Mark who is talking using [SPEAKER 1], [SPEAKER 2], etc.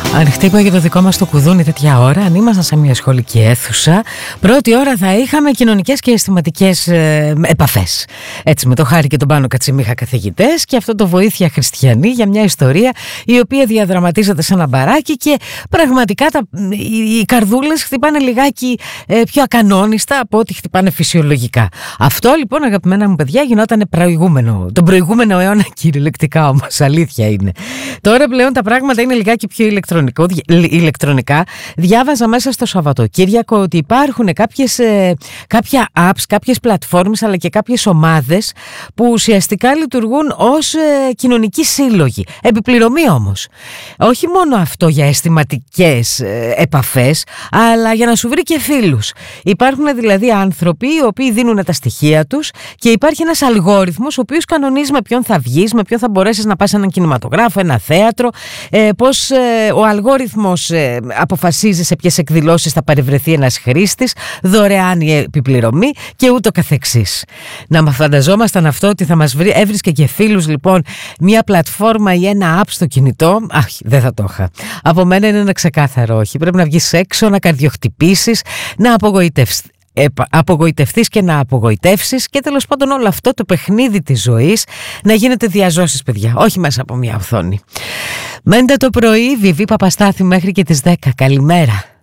[SPEAKER 1] Αν χτύπαγε για το δικό μας το κουδούνι τέτοια ώρα, αν ήμασταν σε μια σχολική αίθουσα, πρώτη ώρα θα είχαμε κοινωνικές και αισθηματικές επαφές. Έτσι, με το Χάρη και τον Πάνο Κατσιμίχα καθηγητές, και αυτό το Βοήθεια Χριστιανή, για μια ιστορία η οποία διαδραματίζεται σε ένα μπαράκι και πραγματικά οι καρδούλες χτυπάνε λιγάκι πιο ακανόνιστα από ό,τι χτυπάνε φυσιολογικά. Αυτό λοιπόν, αγαπημένα μου παιδιά, γινόταν τον προηγούμενο αιώνα, κυριολεκτικά όμως, αλήθεια είναι. Τώρα πλέον τα πράγματα είναι λιγάκι πιο ηλεκτρονικά. Διάβαζα μέσα στο Σαββατοκύριακο ότι υπάρχουν κάποια apps, κάποιες πλατφόρμες αλλά και κάποιες ομάδες που ουσιαστικά λειτουργούν ως κοινωνικοί σύλλογοι. Επιπληρωμή όμως. Όχι μόνο αυτό για αισθηματικές επαφές, αλλά για να σου βρει και φίλους. Υπάρχουν δηλαδή άνθρωποι οι οποίοι δίνουν τα στοιχεία τους και υπάρχει ένας αλγόριθμος ο οποίος κανονίζει με ποιον θα βγεις, με ποιον θα μπορέσεις να πας σε έναν κινηματογράφο, ένα θέατρο, πώς ο αλγόριθμος αποφασίζει σε ποιες εκδηλώσεις θα παρευρεθεί ένας χρήστης, δωρεάν η επιπληρωμή και ούτω καθεξής. Να φανταζόμασταν αυτό, ότι θα μας έβρισκε και φίλους λοιπόν μια πλατφόρμα ή ένα app στο κινητό. Δεν θα το είχα. Από μένα είναι ένα ξεκάθαρο όχι. Πρέπει να βγεις έξω, να καρδιοχτυπήσεις, να απογοητευτείς και να απογοητεύσεις, και τέλος πάντων όλο αυτό το παιχνίδι της ζωής να γίνεται διαζώσεις, παιδιά, όχι μέσα από μια οθόνη. Μέντε το πρωί, Βιβί Παπαστάθη μέχρι και τις 10. Καλημέρα.